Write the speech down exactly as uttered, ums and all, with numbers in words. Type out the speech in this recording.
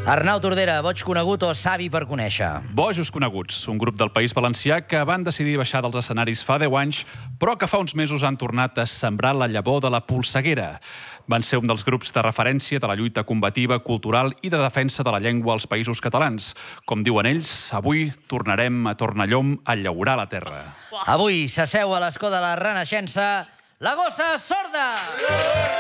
Arnau Tordera, boig conegut o savi per conèixer? Bojos coneguts, un grup del País Valencià que van decidir baixar dels escenaris fa deu anys, però que fa uns mesos han tornat a sembrar la llavor de la polseguera. Van ser un dels grups de referència de la lluita combativa, cultural i de defensa de la llengua als Països Catalans. Com diuen ells, avui tornarem a Tornallom a llaurar la terra. Avui s'asseu a l'escó de la Renaixença la gossa sorda!